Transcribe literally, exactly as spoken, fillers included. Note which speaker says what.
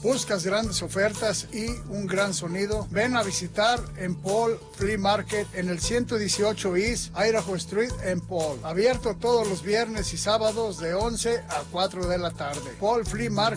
Speaker 1: ¿Buscas grandes ofertas y un gran sonido? Ven a visitar en Paul Flea Market en el ciento dieciocho East Idaho Street en Paul. Abierto todos los viernes y sábados de once a cuatro de la tarde. Paul Flea Market